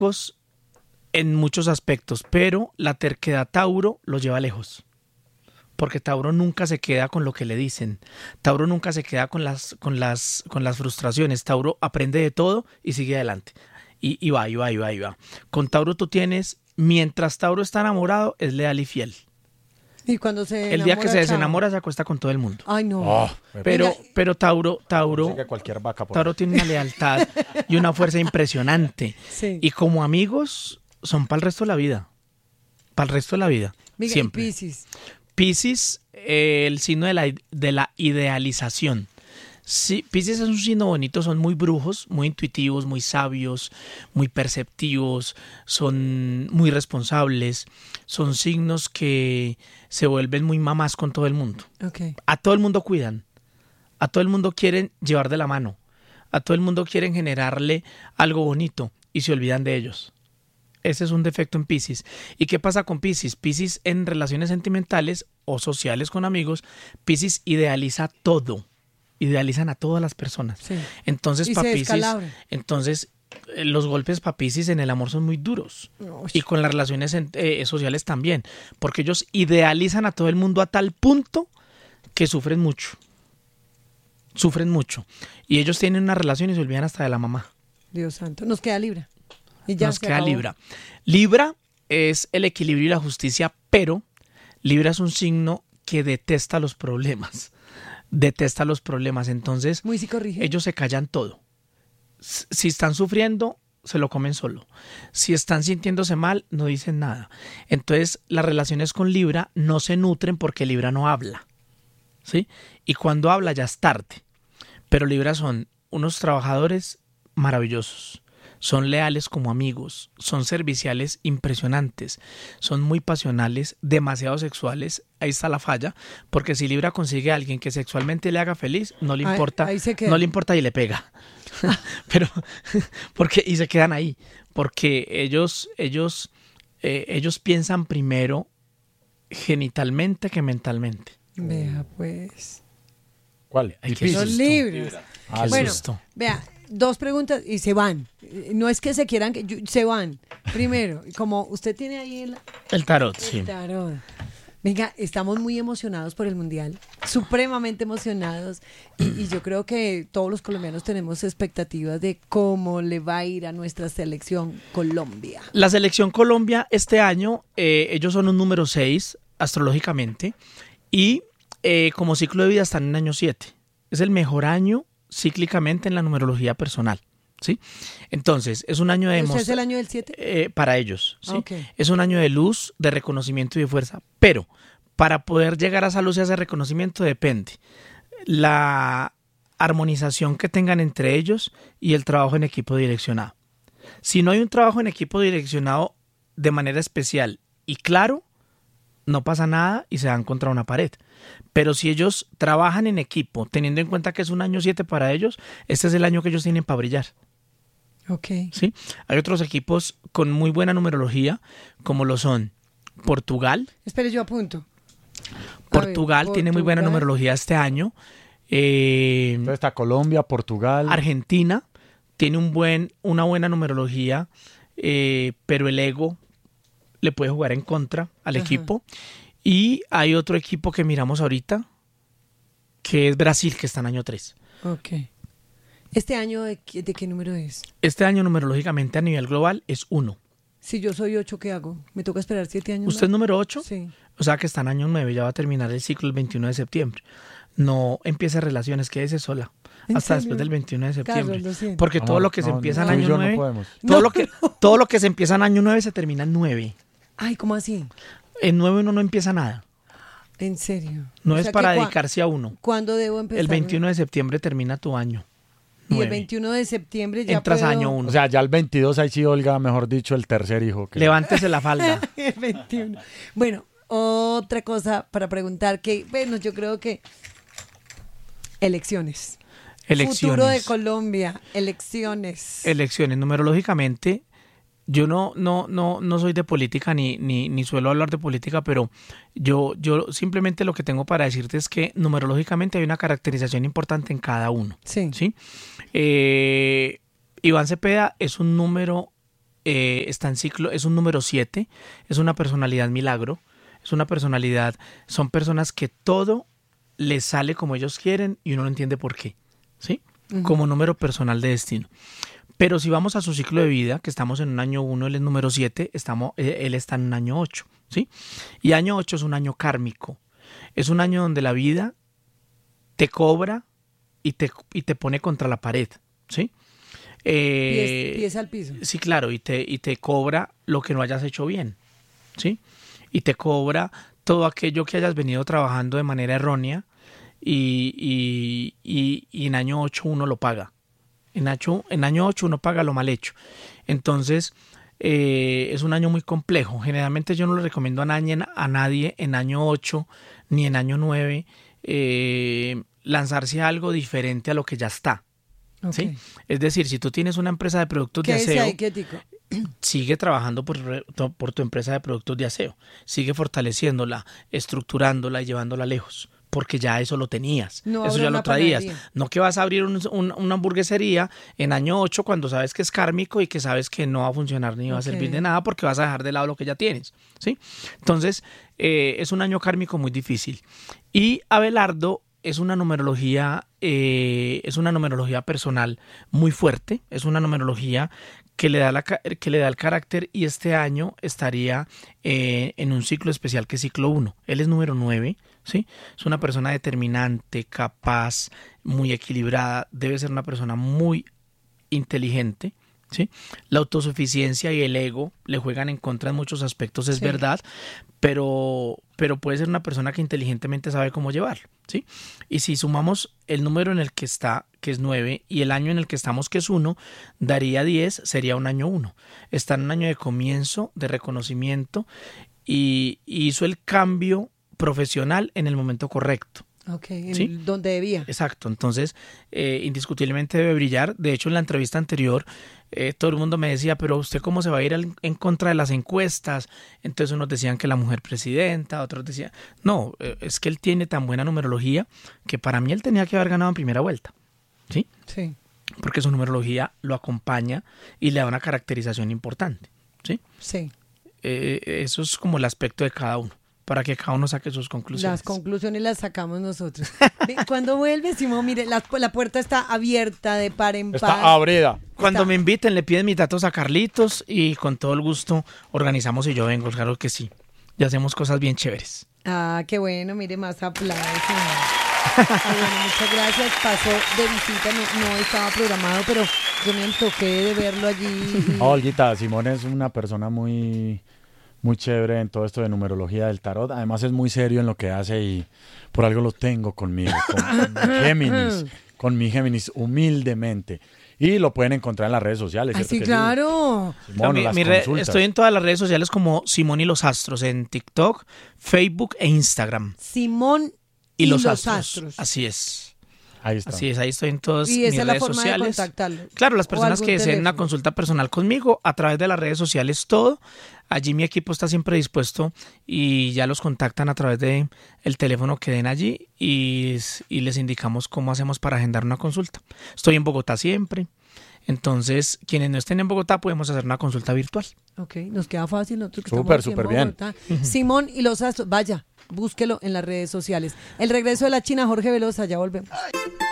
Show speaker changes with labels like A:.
A: amigos en muchos aspectos, pero la terquedad Tauro los lleva lejos. Porque Tauro nunca se queda con lo que le dicen. Tauro nunca se queda con las frustraciones. Tauro aprende de todo y sigue adelante. Y va. Con Tauro tú tienes, mientras Tauro está enamorado, es leal y fiel.
B: Y cuando se enamora,
A: el día que se
B: chao.
A: desenamora se acuesta con todo el mundo.
B: Ay, no.
C: Oh,
A: Pero Tauro
C: sigue cualquier vaca por
A: Tauro tiene una lealtad y una fuerza impresionante.
B: Sí.
A: Y como amigos son para el resto de la vida. Para el resto de la vida.
B: Miguel,
A: Siempre.
B: Piscis.
A: Piscis, el signo de la idealización. Sí, Piscis es un signo bonito, son muy brujos, muy intuitivos, muy sabios, muy perceptivos, son muy responsables, son signos que se vuelven muy mamás con todo el mundo.
B: Okay.
A: A todo el mundo cuidan, a todo el mundo quieren llevar de la mano, a todo el mundo quieren generarle algo bonito y se olvidan de ellos. Ese es un defecto en Piscis. ¿Y qué pasa con Piscis? Piscis en relaciones sentimentales o sociales con amigos, Piscis idealiza todo. Idealizan a todas las personas.
B: Sí.
A: Entonces,
B: Y
A: para
B: se
A: Piscis,
B: descalabra.
A: los golpes para Piscis en el amor son muy duros.
B: Uy.
A: Y con las relaciones sociales también. Porque ellos idealizan a todo el mundo a tal punto que sufren mucho. Sufren mucho. Y ellos tienen una relación y se olvidan hasta de la mamá.
B: Dios santo. Nos queda Libra. Y ya
A: Nos
B: se
A: queda
B: acabó.
A: Libra. Libra es el equilibrio y la justicia, pero Libra es un signo que detesta los problemas. Detesta los problemas. Entonces,
B: Muy psicorrígido.
A: ellos se callan todo. Si están sufriendo, se lo comen solo. Si están sintiéndose mal, no dicen nada. Entonces, las relaciones con Libra no se nutren porque Libra no habla. ¿Sí? Y cuando habla ya es tarde. Pero Libra son unos trabajadores maravillosos. Son leales como amigos, son serviciales impresionantes, son muy pasionales, demasiado sexuales. Ahí está la falla, porque si Libra consigue a alguien que sexualmente le haga feliz, no le importa,
B: ahí se queda.
A: no le importa y le pega. Pero y se quedan ahí, porque ellos piensan primero genitalmente que mentalmente.
B: Vea, pues.
C: ¿Cuál?
A: Ay, qué
B: Los
A: susto.
B: libros.
C: Ah,
B: Bueno,
A: susto.
B: vea, 2 preguntas y se van. No es que se quieran, se van. Primero, como usted tiene ahí
A: El tarot, sí.
B: tarot. Venga, estamos muy emocionados por el Mundial, supremamente emocionados y yo creo que todos los colombianos tenemos expectativas de cómo le va a ir a nuestra selección Colombia.
A: La selección Colombia este año, ellos son un número 6 astrológicamente y como ciclo de vida están en año 7. Es el mejor año cíclicamente en la numerología personal. ¿Sí? Entonces, es un año de
B: ¿Usted es el año del 7?
A: para ellos. ¿sí?
B: Okay.
A: Es un año de luz, de reconocimiento y de fuerza. Pero para poder llegar a esa luz y a ese reconocimiento depende la armonización que tengan entre ellos y el trabajo en equipo direccionado. Si no hay un trabajo en equipo direccionado de manera especial y claro, no pasa nada y se dan contra una pared. Pero si ellos trabajan en equipo, teniendo en cuenta que es un año 7 para ellos, este es el año que ellos tienen para brillar.
B: Okay.
A: ¿Sí? Hay otros equipos con muy buena numerología, como lo son Portugal.
B: Espere, yo apunto.
A: Portugal tiene muy buena numerología este año.
C: Entonces está Colombia, Portugal.
A: Argentina tiene una buena numerología, pero el ego le puede jugar en contra al equipo. Y hay otro equipo que miramos ahorita, que es Brasil, que está en año 3.
B: Ok. ¿Este año de qué número es?
A: Este año numerológicamente a nivel global es 1.
B: Si yo soy 8, ¿qué hago? ¿Me toca esperar 7 años
A: ¿Usted es
B: más?
A: número 8?
B: Sí.
A: O sea que está en año 9, ya va a terminar el ciclo el 21 de septiembre. No empiece relaciones, quédese sola.
B: ¿En
A: Hasta
B: serio?
A: después del 21 de septiembre.
B: Carlos, lo siento.
A: Porque todo
C: Amor,
A: lo que se
C: no,
A: empieza en
C: tú y
A: año
C: yo
A: 9,
C: no podemos.
A: todo lo que se empieza en año 9 se termina en 9.
B: Ay, ¿cómo así?
A: En 9 uno no empieza nada.
B: ¿En serio?
A: No
B: O
A: es
B: sea
A: para
B: que
A: dedicarse a uno.
B: ¿Cuándo debo empezar?
A: El 21 de septiembre termina tu año.
B: Y el
A: 9.
B: 21 de septiembre ya
A: Entras a
B: puedo...
A: año 1.
C: O sea, ya el 22 ahí sí, Olga, mejor dicho, el tercer hijo. Que...
A: Levántese la falda.
B: El 21. Bueno, otra cosa para preguntar que, bueno, yo creo que elecciones. Futuro de Colombia, elecciones.
A: Elecciones. Numerológicamente, yo no soy de política ni suelo hablar de política, pero yo simplemente lo que tengo para decirte es que numerológicamente hay una caracterización importante en cada uno.
B: Sí.
A: ¿Sí? Iván Cepeda es un número está en ciclo, es un número 7, es una personalidad milagro, es una personalidad, son personas que todo les sale como ellos quieren y uno no entiende por qué, ¿sí? Como número personal de destino. Pero si vamos a su ciclo de vida, que estamos en un año 1, él es número 7, él está en un año 8, ¿sí? Y año 8 es un año kármico, es un año donde la vida te cobra y te pone contra la pared, ¿sí?
B: Pies al piso.
A: Sí, claro, y te cobra lo que no hayas hecho bien, ¿sí? Y te cobra todo aquello que hayas venido trabajando de manera errónea y en año 8 uno lo paga. En año 8 uno paga lo mal hecho. Entonces, es un año muy complejo. Generalmente yo no le recomiendo a nadie en año 8 ni en año 9 lanzarse a algo diferente a lo que ya está.
B: Okay.
A: ¿Sí? Es decir, si tú tienes una empresa de productos de aseo, sigue trabajando por tu empresa de productos de aseo, sigue fortaleciéndola, estructurándola y llevándola lejos, porque ya eso lo tenías, eso ya lo traías. No que vas a abrir una hamburguesería en año 8 cuando sabes que es kármico y que sabes que no va a funcionar ni va a servir de nada porque vas a dejar de lado lo que ya tienes, ¿sí? Entonces, es un año kármico muy difícil. Y Abelardo es una numerología personal muy fuerte, es una numerología que le da el carácter, y este año estaría en un ciclo especial que es ciclo 1. Él es número 9, ¿sí? Es una persona determinante, capaz, muy equilibrada, debe ser una persona muy inteligente, ¿sí? La autosuficiencia y el ego le juegan en contra en muchos aspectos, es verdad, pero puede ser una persona que inteligentemente sabe cómo llevarlo, ¿sí? Y si sumamos el número en el que está, que es 9, y el año en el que estamos, que es 1, daría 10, sería un año 1. Está en un año de comienzo, de reconocimiento, y hizo el cambio profesional en el momento correcto.
B: Ok,
A: ¿sí?
B: Donde debía.
A: Exacto, entonces indiscutiblemente debe brillar. De hecho, en la entrevista anterior todo el mundo me decía, pero ¿usted cómo se va a ir en contra de las encuestas? Entonces unos decían que la mujer presidenta, otros decían, no, es que él tiene tan buena numerología que para mí él tenía que haber ganado en primera vuelta, ¿sí?
B: Sí.
A: Porque su numerología lo acompaña y le da una caracterización importante, ¿sí?
B: Sí.
A: Eso es como el aspecto de cada uno, para que cada uno saque sus conclusiones.
B: Las conclusiones las sacamos nosotros. Cuando vuelve, Simón, mire, la puerta está abierta de par en par.
C: Está abrida.
A: Cuando me inviten, le piden mis datos a Carlitos y con todo el gusto organizamos y yo vengo, claro que sí. Y hacemos cosas bien chéveres.
B: Ah, qué bueno, mire, más aplausos. Bueno, muchas gracias. Pasó de visita, no estaba programado, pero yo me antojé de verlo allí.
C: Olguita, Simón es una persona muy chévere en todo esto de numerología del tarot. Además es muy serio en lo que hace y por algo lo tengo conmigo, con mi Géminis, humildemente. Y lo pueden encontrar en las redes sociales.
B: Sí, claro.
C: Simón,
A: estoy en todas las redes sociales como Simón y los Astros, en TikTok, Facebook e Instagram.
B: Simón y los Astros.
A: Así es.
C: Ahí está.
A: Así es, ahí estoy en todas
B: mis
A: redes sociales.
B: ¿Y esa es la forma de contactarlo?
A: Claro, las personas que deseen una consulta personal conmigo a través de las redes sociales, todo. Allí mi equipo está siempre dispuesto y ya los contactan a través de el teléfono que den allí y les indicamos cómo hacemos para agendar una consulta. Estoy en Bogotá siempre. Entonces, quienes no estén en Bogotá podemos hacer una consulta virtual.
B: Ok, nos queda fácil. Nosotros que
C: súper bien.
B: Simón y los Astros, vaya, búsquelo en las redes sociales. El regreso de la China, Jorge Velosa, ya volvemos.